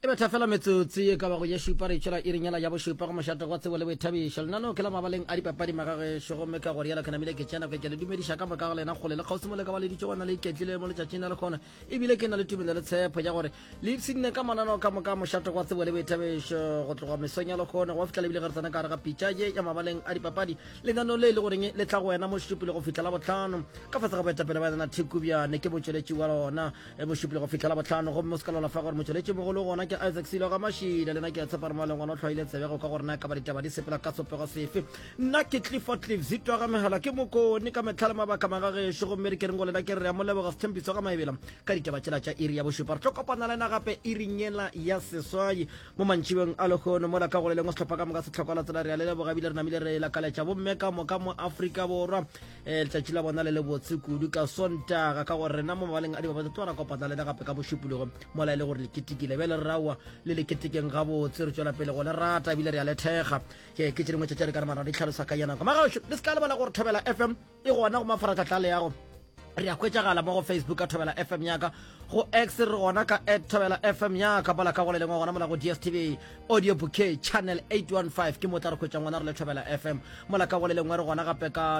betha fela metsotsi e ka ba go ya shupa re tshela irinyala ya bo shupa go moshata go tsebo le boithabišo lenano ke la mabaleng a dipapadi magage shogome ka gore ya la kana mile ke tsena ke le dumedisha ka maka le na gole le kgausimo le ka ba le ditšwana le iketlile mo letšatšing la le khona ebile ke na le tumelo le tshepo ya gore le sinne ka manano ka moka moshata go tsebo le boithabišo go tloga mesonya le khona go fitla le bile ga tsana ka re ga pitša ye ya mabaleng a dipapadi lenano le goreng le tla go wena mo shupile go fitla la botlhano ka fa tsa go betapele ba na thikubya ne ke botsweletši wa lona mo shupile go fitla la botlhano go mo skala la fa gore motsweletši mogolo gona ke Isaac Silo ga mashida lena ke tshepa re maleng gona tlhoile tsebe go ka gore na ka ba ditaba di sepela ka sopego sefe nna ke Clifford Cliff zitwa ga megala ke mokone ka metlhala mabaka magage go mmere ke rengole la ke re ya molebo ga sthembiso ga maebela ka ditaba tšela tša iri ya bošupa re tlokopana lena gape irinyela ya seswai mo mantšhibeng a lekgono mola ka go le lengwe setlhopha ka moka setlhokwa la tsela re ya le leboga bile re namile re la kaletša bomme ka moka mo Afrika borwa letšatši la bona le le botse kudu ka sontaga ka gore rena mo mabaleng a dibapadi twa ra kopana lena gape ka bošupulego mola e le gore le ketekile be le rawa le le ketekeng ga botse re tšwela pele go le rata ebile re ya lethega ke tše dingwe tše re ka re mana di tlhalosa ka yanako magašo le se ka lebala gore Thobela FM e gona go mafaratlhatlha le yago re ya kwetšagala mo go Facebook ka Thobela FM yaka go X re gona ka @Thobela FM yaka bala ka go le lengwe gona mola go DSTV audio bouquet channel 815 ke motla re kwetšang gona re le Thobela FM mola ka go le lengwe re gona gape ka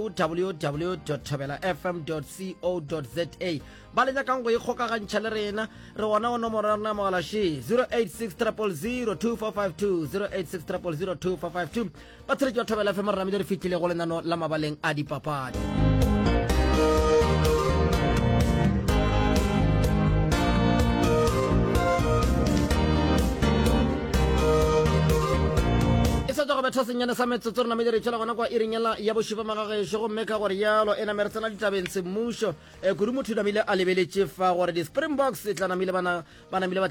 www.thobelafm.co.za ba le nyakang go ikgokagantšha le rena re gona go nomoro ya rena mogala she 086 000 2452 086 000 2452 ba tsheretši wa Thobela FM re namile re fitlhile go lenano la mabaleng a dipapadi go betha senyane sa metsotso re namile re tšhela gona kwa irinyela ya bošupa magagešo gomme ka gore yalo e nameretsena ditabeng semmušo kudu motho namile a lebeletše fa gore di-Springboks e tla namile ba